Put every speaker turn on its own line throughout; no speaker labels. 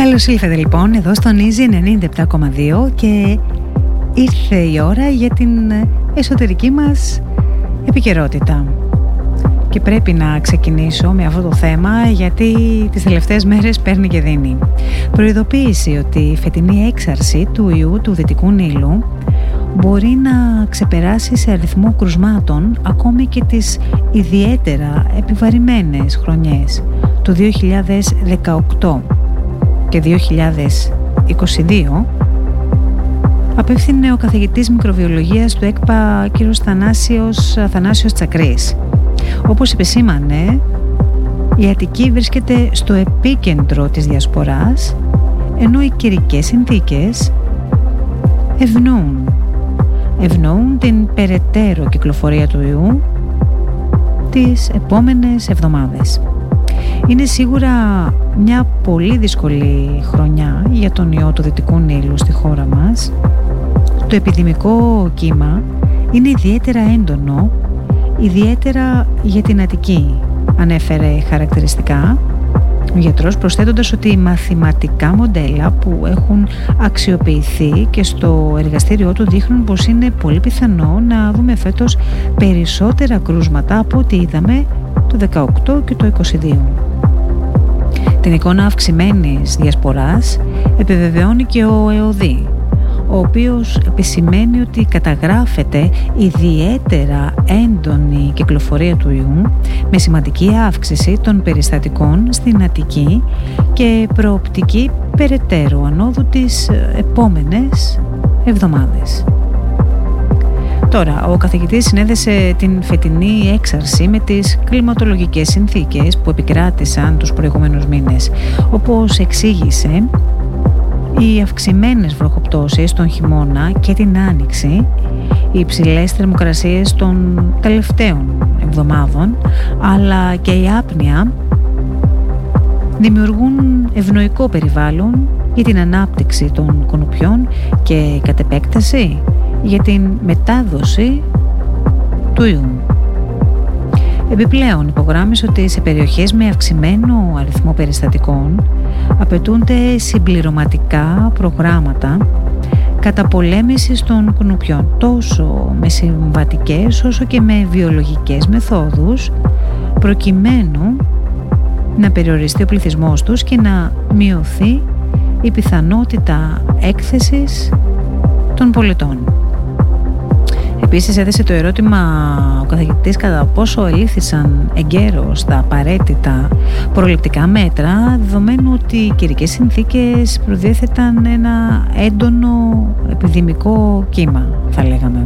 Καλώς ήλθατε λοιπόν εδώ στον Easy 97,2 και ήρθε η ώρα για την εσωτερική μας επικαιρότητα. Και πρέπει να ξεκινήσω με αυτό το θέμα γιατί τις τελευταίες μέρες παίρνει και δίνει. Προειδοποίηση ότι η φετινή έξαρση του ιού του Δυτικού Νείλου μπορεί να ξεπεράσει σε αριθμό κρουσμάτων ακόμη και τις ιδιαίτερα επιβαρημένες χρονιές του 2018 και 2022, απεύθυνε ο καθηγητής μικροβιολογίας του ΕΚΠΑ κ. Θανάσιος Τσακρής. Όπως επεσήμανε, η Αττική βρίσκεται στο επίκεντρο της διασποράς, ενώ οι καιρικές συνθήκες ευνοούν την περαιτέρω κυκλοφορία του ιού τις επόμενες εβδομάδες. Είναι σίγουρα μια πολύ δύσκολη χρονιά για τον ιό του Δυτικού Νείλου στη χώρα μας. Το επιδημικό κύμα είναι ιδιαίτερα έντονο, ιδιαίτερα για την Αττική, ανέφερε χαρακτηριστικά ο γιατρός, προσθέτοντας ότι οι μαθηματικά μοντέλα που έχουν αξιοποιηθεί και στο εργαστήριό του δείχνουν πως είναι πολύ πιθανό να δούμε φέτος περισσότερα κρούσματα από ό,τι είδαμε το 18 και το 22. Την εικόνα αυξημένης διασποράς επιβεβαιώνει και ο ΕΟΔΗ, ο οποίος επισημαίνει ότι καταγράφεται ιδιαίτερα έντονη κυκλοφορία του ιού με σημαντική αύξηση των περιστατικών στην Αττική και προοπτική περαιτέρω ανόδου τις επόμενες εβδομάδες. Τώρα, ο καθηγητής συνέδεσε την φετινή έξαρση με τις κλιματολογικές συνθήκες που επικράτησαν τους προηγούμενους μήνες. Όπως εξήγησε, οι αυξημένες βροχοπτώσεις τον χειμώνα και την άνοιξη, οι υψηλές θερμοκρασίες των τελευταίων εβδομάδων, αλλά και η άπνοια δημιουργούν ευνοϊκό περιβάλλον για την ανάπτυξη των κουνουπιών και κατ' επέκταση για την μετάδοση του ιού. Επιπλέον, υπογράμμισε ότι σε περιοχές με αυξημένο αριθμό περιστατικών απαιτούνται συμπληρωματικά προγράμματα καταπολέμησης των κουνουπιών, τόσο με συμβατικές όσο και με βιολογικές μεθόδους, προκειμένου να περιοριστεί ο πληθυσμός τους και να μειωθεί η πιθανότητα έκθεσης των πολιτών. Επίσης έθεσε το ερώτημα ο καθηγητής κατά πόσο ελήφθησαν εγκαίρως τα απαραίτητα προληπτικά μέτρα, δεδομένου ότι οι καιρικές συνθήκες προδιέθεταν ένα έντονο επιδημικό κύμα, θα λέγαμε.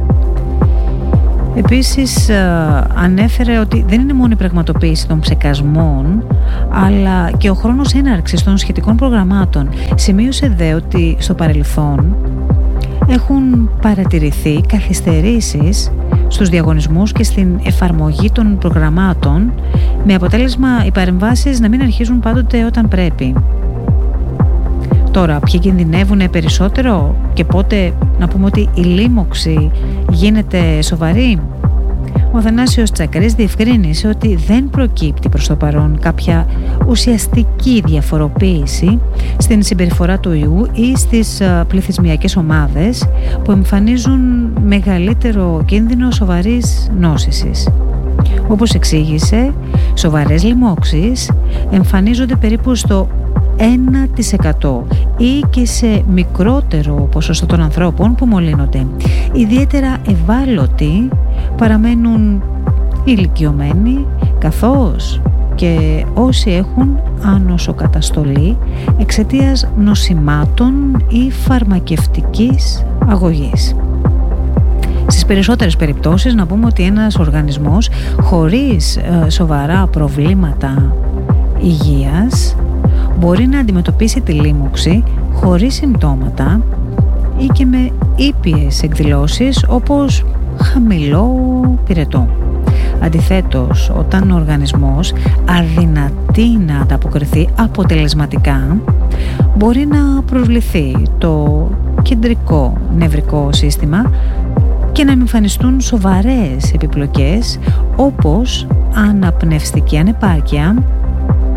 Επίσης ανέφερε ότι δεν είναι μόνο η πραγματοποίηση των ψεκασμών, αλλά και ο χρόνος έναρξης των σχετικών προγραμμάτων. Σημείωσε δε ότι στο παρελθόν έχουν παρατηρηθεί καθυστερήσεις στους διαγωνισμούς και στην εφαρμογή των προγραμμάτων, με αποτέλεσμα οι παρεμβάσεις να μην αρχίζουν πάντοτε όταν πρέπει. Τώρα, ποιοι κινδυνεύουν περισσότερο και πότε να πούμε ότι η λίμωξη γίνεται σοβαρή? Ο Θανάσιος Τσακρής διευκρίνησε ότι δεν προκύπτει προς το παρόν κάποια ουσιαστική διαφοροποίηση στην συμπεριφορά του ιού ή στις πληθυσμιακές ομάδες που εμφανίζουν μεγαλύτερο κίνδυνο σοβαρής νόσησης. Όπως εξήγησε, σοβαρές λοιμώξεις εμφανίζονται περίπου στο 1% ή και σε μικρότερο ποσοστό των ανθρώπων που μολύνονται. Ιδιαίτερα ευάλωτοι παραμένουν ηλικιωμένοι, καθώς και όσοι έχουν ανοσοκαταστολή εξαιτίας νοσημάτων ή φαρμακευτικής αγωγής. Στις περισσότερες περιπτώσεις να πούμε ότι ένας οργανισμός χωρίς σοβαρά προβλήματα υγείας μπορεί να αντιμετωπίσει τη λίμωξη χωρίς συμπτώματα ή και με ήπιες εκδηλώσεις όπως χαμηλό πυρετό. Αντιθέτως, όταν ο οργανισμός αδυνατεί να ανταποκριθεί αποτελεσματικά, μπορεί να προσβληθεί το κεντρικό νευρικό σύστημα και να εμφανιστούν σοβαρές επιπλοκές όπως αναπνευστική ανεπάρκεια,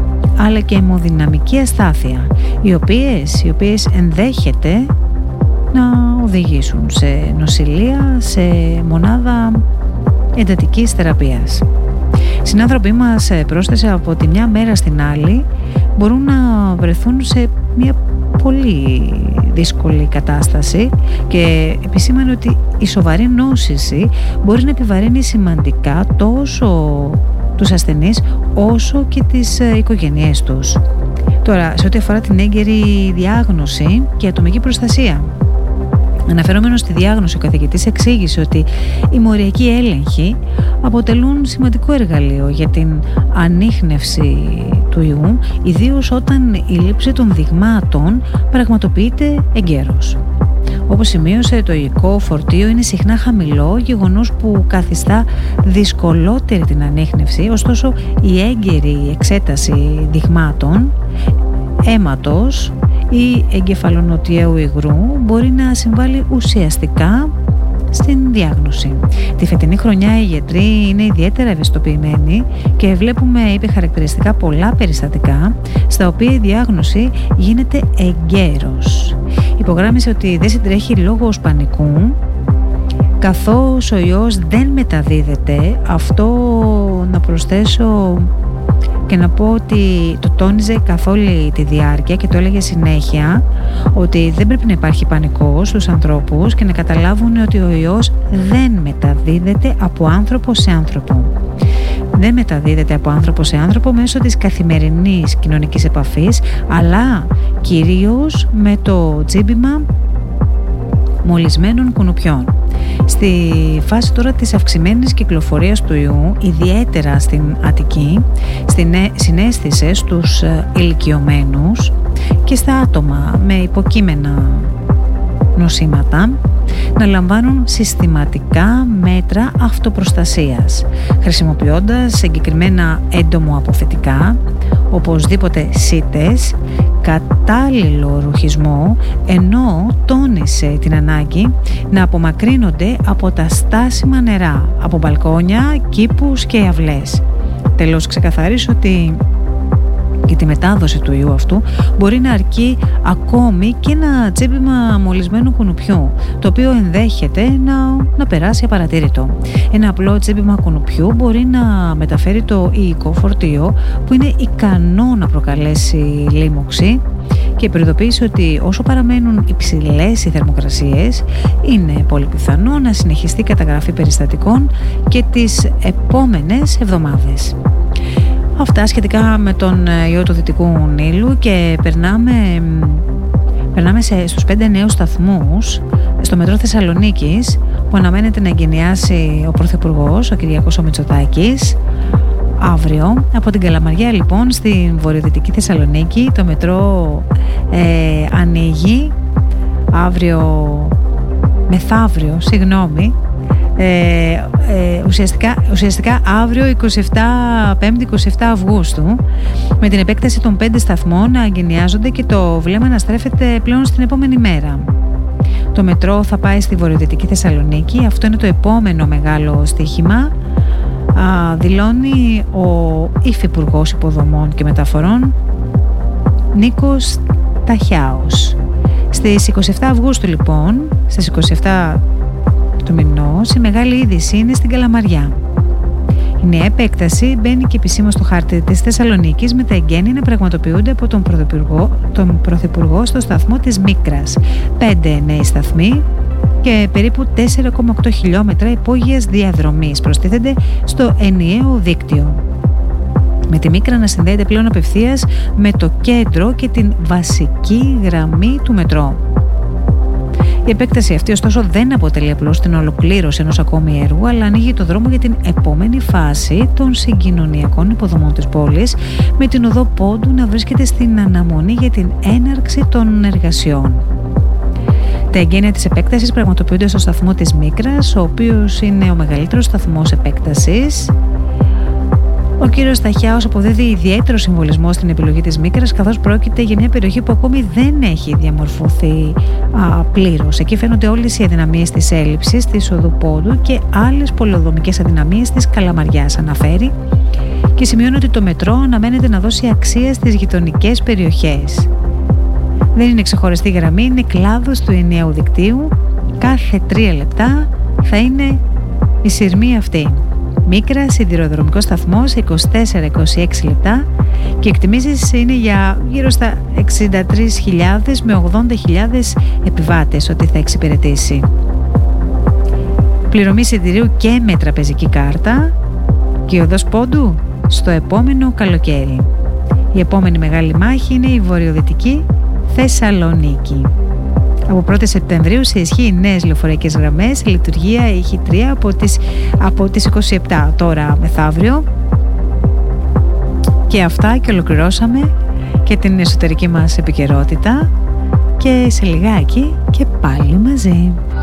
αλλά και αιμοδυναμική αστάθεια, οι οποίες ενδέχεται να οδηγήσουν σε νοσηλεία, σε μονάδα εντατικής θεραπείας. Συνάνθρωποι μας, πρόσθεσε, από τη μια μέρα στην άλλη μπορούν να βρεθούν σε μια πολύ δύσκολη κατάσταση και επισήμανε ότι η σοβαρή νόσηση μπορεί να επιβαρύνει σημαντικά τόσο τους ασθενείς όσο και τις οικογένειές τους. Τώρα, σε ό,τι αφορά την έγκαιρη διάγνωση και ατομική προστασία, αναφερόμενος στη διάγνωση, ο καθηγητής εξήγησε ότι οι μοριακοί έλεγχοι αποτελούν σημαντικό εργαλείο για την ανίχνευση του ιού, ιδίως όταν η λήψη των δειγμάτων πραγματοποιείται εγκαίρως. Όπως σημείωσε, το υλικό φορτίο είναι συχνά χαμηλό, γεγονός που καθιστά δυσκολότερη την ανίχνευση, ωστόσο η έγκαιρη εξέταση δειγμάτων, αίματος ή εγκεφαλονοτιαίου υγρού μπορεί να συμβάλλει ουσιαστικά στην διάγνωση. Τη φετινή χρονιά οι γιατροί είναι ιδιαίτερα ευαισθητοποιημένοι και βλέπουμε, είπε, χαρακτηριστικά πολλά περιστατικά στα οποία η διάγνωση γίνεται εγκαίρως. Υπογράμμισε ότι δεν συντρέχει λόγος πανικού, καθώς ο ιός δεν μεταδίδεται. Αυτό να προσθέσω και να πω ότι το τόνιζε καθ' όλη τη διάρκεια και το έλεγε συνέχεια ότι δεν πρέπει να υπάρχει πανικός στους ανθρώπους και να καταλάβουν ότι ο ιός δεν μεταδίδεται από άνθρωπο σε άνθρωπο. Δεν μεταδίδεται από άνθρωπο σε άνθρωπο μέσω της καθημερινής κοινωνικής επαφής, αλλά κυρίως με το τσίμπημα μολυσμένων κουνουπιών. Στη φάση τώρα της αυξημένης κυκλοφορίας του ιού, ιδιαίτερα στην Αττική, συνέστησε στους ηλικιωμένους και στα άτομα με υποκείμενα νοσήματα να λαμβάνουν συστηματικά μέτρα αυτοπροστασίας, χρησιμοποιώντας συγκεκριμένα έντομο-αποθετικά, οπωσδήποτε σίτες, κατάλληλο ρουχισμό, ενώ τόνισε την ανάγκη να απομακρύνονται από τα στάσιμα νερά, από μπαλκόνια, κήπους και αυλές. Τέλος, ξεκαθαρίσω ότι για τη μετάδοση του ιού αυτού μπορεί να αρκεί και ένα τσίπημα μολυσμένου κουνουπιού, το οποίο ενδέχεται να περάσει απαρατήρητο. Ένα απλό τσίπημα κουνουπιού μπορεί να μεταφέρει το ιικό φορτίο που είναι ικανό να προκαλέσει λίμωξη, και προειδοποίησε ότι όσο παραμένουν υψηλές οι θερμοκρασίες, είναι πολύ πιθανό να συνεχιστεί η καταγραφή περιστατικών και τις επόμενες εβδομάδες. Αυτά σχετικά με τον ιό του Δυτικού Νείλου, και περνάμε στους 5 νέους σταθμούς στο μετρό Θεσσαλονίκης που αναμένεται να εγκαινιάσει ο Πρωθυπουργός, ο Κυριάκος ο Μητσοτάκης, αύριο. Από την Καλαμαριά λοιπόν στην βορειοδυτική Θεσσαλονίκη το μετρό ανοίγει μεθαύριο, ουσιαστικά αύριο 5η 27 Αυγούστου, με την επέκταση των 5 σταθμών να εγκαινιάζονται και το βλέμμα να στρέφεται πλέον στην επόμενη μέρα. Το μετρό θα πάει στη βορειοδυτική Θεσσαλονίκη. Αυτό είναι το επόμενο μεγάλο στοίχημα, δηλώνει ο Υφυπουργός Υποδομών και Μεταφορών Νίκος Ταχιάος. Στις 27 Αυγούστου λοιπόν, στις 27 του μηνός, η μεγάλη είδηση είναι στην Καλαμαριά. Η νέα επέκταση μπαίνει και επισήμως στο χάρτη της Θεσσαλονίκης, με τα εγγένεια να πραγματοποιούνται από τον Πρωθυπουργό στο σταθμό της Μίκρας. 5 νέοι σταθμοί και περίπου 4,8 χιλιόμετρα υπόγειας διαδρομής προστίθενται στο ενιαίο δίκτυο, με τη Μίκρα να συνδέεται πλέον απευθείας με το κέντρο και την βασική γραμμή του μετρό. Η επέκταση αυτή ωστόσο δεν αποτελεί απλώς την ολοκλήρωση ενός ακόμη έργου, αλλά ανοίγει το δρόμο για την επόμενη φάση των συγκοινωνιακών υποδομών της πόλης, με την οδό Πόντου να βρίσκεται στην αναμονή για την έναρξη των εργασιών. Τα εγγένεια της επέκτασης πραγματοποιούνται στο σταθμό της Μίκρας, ο οποίος είναι ο μεγαλύτερος σταθμός επέκτασης, Ο κύριος Σταχιάος αποδίδει ιδιαίτερο συμβολισμό στην επιλογή της Μίκρας, καθώς πρόκειται για μια περιοχή που ακόμη δεν έχει διαμορφωθεί πλήρως. Εκεί φαίνονται όλες οι αδυναμίες της έλλειψης της οδού-πόντου και άλλες πολεοδομικές αδυναμίες της Καλαμαριάς, αναφέρει, και σημειώνει ότι το μετρό αναμένεται να δώσει αξία στις γειτονικές περιοχές. Δεν είναι ξεχωριστή γραμμή, είναι κλάδος του ενιαίου δικτύου. Κάθε 3 λεπτά θα είναι η σειρμή αυτή. Μίκρα, σιδηροδρομικός σταθμός, 24-26 λεπτά, και εκτιμήσεις είναι για γύρω στα 63.000 με 80.000 επιβάτες ότι θα εξυπηρετήσει. Πληρωμή εισιτηρίου και με τραπεζική κάρτα και η οδός πόντου στο επόμενο καλοκαίρι. Η επόμενη μεγάλη μάχη είναι η βορειοδυτική Θεσσαλονίκη. Από 1η Σεπτεμβρίου σε ισχύ οι νέες λεωφορειακές γραμμές. Η λειτουργία έχει 3 από τις 27 τώρα μεθαύριο. Και αυτά, και ολοκληρώσαμε και την εσωτερική μας επικαιρότητα, και σε λιγάκι και πάλι μαζί.